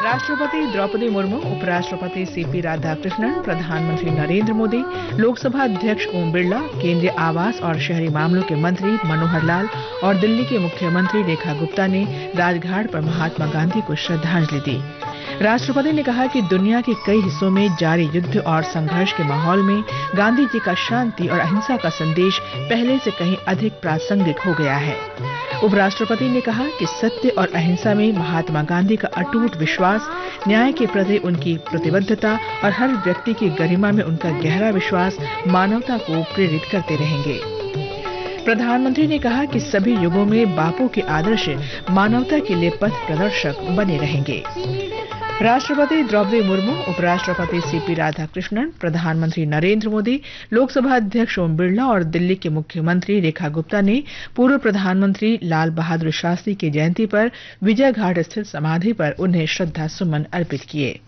राष्ट्रपति द्रौपदी मुर्मू, उपराष्ट्रपति सीपी राधाकृष्णन, प्रधानमंत्री नरेंद्र मोदी, लोकसभा अध्यक्ष ओम बिरला, केंद्रीय आवास और शहरी मामलों के मंत्री मनोहर लाल और दिल्ली के मुख्यमंत्री रेखा गुप्ता ने राजघाट पर महात्मा गांधी को श्रद्धांजलि दी। राष्ट्रपति ने कहा कि दुनिया के कई हिस्सों में जारी युद्ध और संघर्ष के माहौल में गांधी जी का शांति और अहिंसा का संदेश पहले से कहीं अधिक प्रासंगिक हो गया है। उपराष्ट्रपति ने कहा कि सत्य और अहिंसा में महात्मा गांधी का अटूट विश्वास, न्याय के प्रति उनकी प्रतिबद्धता और हर व्यक्ति की गरिमा में उनका गहरा विश्वास मानवता को प्रेरित करते रहेंगे। प्रधानमंत्री ने कहा कि सभी युगों में बापू के आदर्श मानवता के लिए पथ प्रदर्शक बने रहेंगे। राष्ट्रपति द्रौपदी मुर्मू, उपराष्ट्रपति सीपी राधाकृष्णन, प्रधानमंत्री नरेंद्र मोदी, लोकसभा अध्यक्ष ओम बिरला और दिल्ली के मुख्यमंत्री रेखा गुप्ता ने पूर्व प्रधानमंत्री लाल बहादुर शास्त्री की जयंती पर विजय घाट स्थित समाधि पर उन्हें श्रद्धा सुमन अर्पित किए।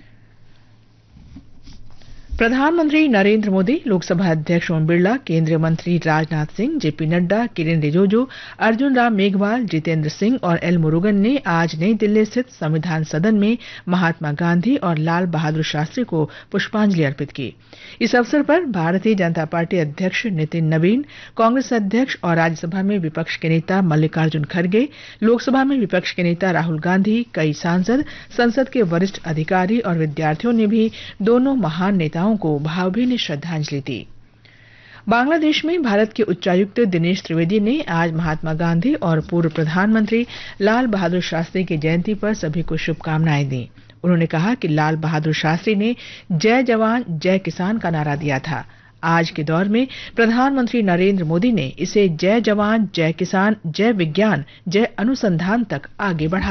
प्रधानमंत्री नरेंद्र मोदी, लोकसभा अध्यक्ष ओम बिरला, केंद्रीय मंत्री राजनाथ सिंह, जेपी नड्डा, किरेन रिजिजू, अर्जुन राम मेघवाल, जितेंद्र सिंह और एल मुरुगन ने आज नई दिल्ली स्थित संविधान सदन में महात्मा गांधी और लाल बहादुर शास्त्री को पुष्पांजलि अर्पित की। इस अवसर पर भारतीय जनता पार्टी अध्यक्ष नितिन नवीन, कांग्रेस अध्यक्ष और राज्यसभा में विपक्ष के नेता मल्लिकार्जुन खड़गे, लोकसभा में विपक्ष के नेता राहुल गांधी, कई सांसद, संसद के वरिष्ठ अधिकारी और विद्यार्थियों ने भी दोनों महान नेताओं को भावभीनी श्रद्धांजलि दी। बांग्लादेश में भारत के उच्चायुक्त दिनेश त्रिवेदी ने आज महात्मा गांधी और पूर्व प्रधानमंत्री लाल बहादुर शास्त्री की जयंती पर सभी को शुभकामनाएं दी। उन्होंने कहा कि लाल बहादुर शास्त्री ने जय जवान जय किसान का नारा दिया था। आज के दौर में प्रधानमंत्री नरेंद्र मोदी ने इसे जय जवान जय किसान जय विज्ञान जय अनुसंधान तक आगे बढ़ा